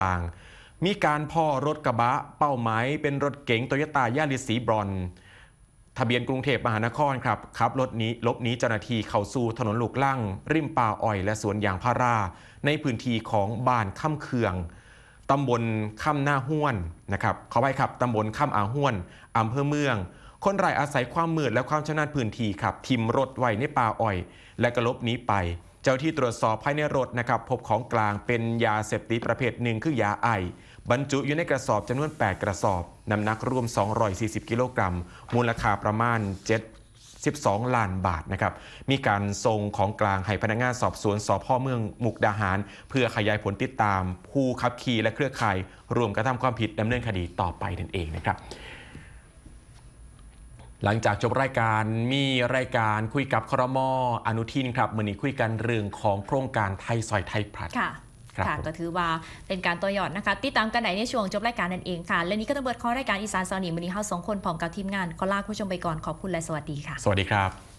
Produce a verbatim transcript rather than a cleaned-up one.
างมีการพ่อรถกระบะเป้าหมายเป็นรถเก๋งโตโยต้ายาริสสีบรอนซ์ทะเบียนกรุงเทพมหานครครับขับรถนี้ลบหนีเจ้าหน้าที่เข้าสู่ถนนลูกลั่งริมป่าอ้อยและสวนยางพาราในพื้นที่ของบ้านค่ำเคืองตำบลค่ำหน้าห้วนนะครับขอไปครับตำบลค่ำอาห้วนอำเภอเมืองคนร้ายอาศัยความมืดและความชำนาญพื้นที่ครับทิมรถไว้ในป่าอ้อยและก็ลบหนีไปเจ้าที่ตรวจสอบภายในรถนะครับพบของกลางเป็นยาเสพติดประเภทหนึ่งคือยาไอบรรจุอยู่ในกระสอบจำนวนแปดกระสอบน้ำหนักรวมสองร้อยสี่สิบกิโลกรัมมูลค่าประมาณเจ็ดสิบสองล้านบาทนะครับมีการส่งของกลางให้พนักงานสอบสวนสพ.เมืองมุกดาหารเพื่อขยายผลติดตามผู้ขับขี่และเครือข่ายรวมกระทำความผิดดำเนินคดีต่อไปนั่นเองนะครับหลังจากจบรายการมีรายการคุยกับครม.อนุทินครับมื้อนี้คุยกันเรื่องของโครงการไทยซอยไทยพลัสค่ะค่ะก็ถือว่าเป็นการต่อยอดนะคะติดตามกันไหนในช่วงจบรายการนั่นเองค่ะและนี้ก็ต้องเบิดข้อรายการอีสานสาวหนีมื้อนี้เฮาสองคนพร้อมกับทีมงานขอลาผู้ชมไปก่อนขอบคุณและสวัสดีค่ะสวัสดีครับ